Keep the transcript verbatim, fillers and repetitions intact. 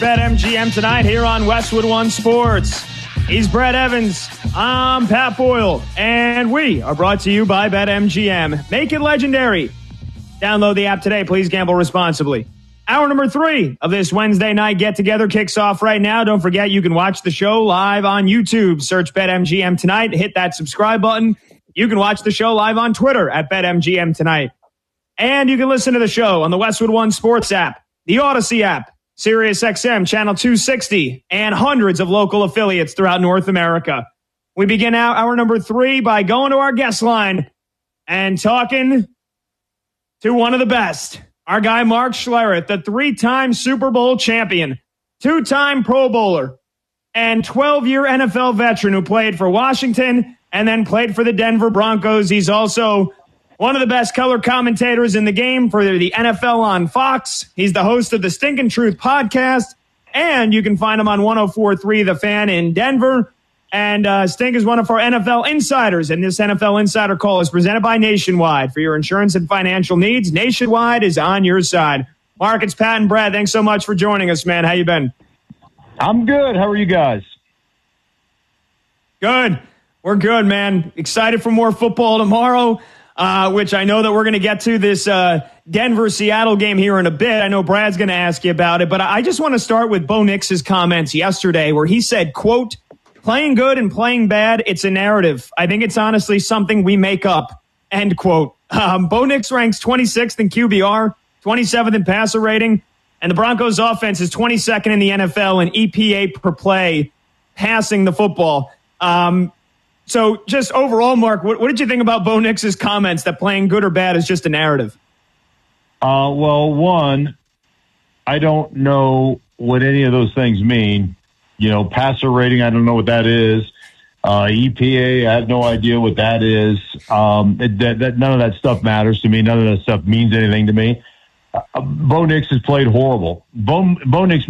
BetMGM tonight here on Westwood One Sports. He's Brett Evans. I'm Pat Boyle. And we are brought to you by BetMGM. Make it legendary. Download the app today. Please gamble responsibly. Hour number three of this Wednesday night get-together kicks off right now. Don't forget, you can watch the show live on YouTube. Search BetMGM tonight. Hit that subscribe button. You can watch the show live on Twitter at BetMGM tonight. And you can listen to the show on the Westwood One Sports app, the Odyssey app, Sirius X M Channel two sixty, and hundreds of local affiliates throughout North America. We begin our hour number three by going to our guest line and talking to one of the best. Our guy, Mark Schlereth, the three-time Super Bowl champion, two-time Pro Bowler, and twelve-year N F L veteran who played for Washington and then played for the Denver Broncos. He's also one of the best color commentators in the game for the N F L on Fox. He's the host of the Stinkin' Truth podcast, and you can find him on one oh four point three The Fan in Denver. And uh, Stink is one of our N F L insiders, and this N F L Insider Call is presented by Nationwide. For your insurance and financial needs, Nationwide is on your side. Mark, it's Pat and Brad. Thanks so much for joining us, man. How you been? I'm good. How are you guys? Good. We're good, man. Excited for more football tomorrow. Uh, which I know that we're going to get to this uh, Denver-Seattle game here in a bit. I know Brad's going to ask you about it, but I just want to start with Bo Nix's comments yesterday where he said, quote, playing good and playing bad, it's a narrative. I think it's honestly something we make up, end quote. Um, Bo Nix ranks twenty-sixth in Q B R, twenty-seventh in passer rating, and the Broncos offense is twenty-second in the N F L in E P A per play passing the football. Um So just overall, Mark, what, what did you think about Bo Nix's comments that playing good or bad is just a narrative? Uh, well, one, I don't know what any of those things mean. You know, passer rating, I don't know what that is. Uh, E P A, I have no idea what that is. Um, it, that, that, none of that stuff matters to me. None of that stuff means anything to me. Uh, Bo Nix has played horrible. Bo, Bo Nix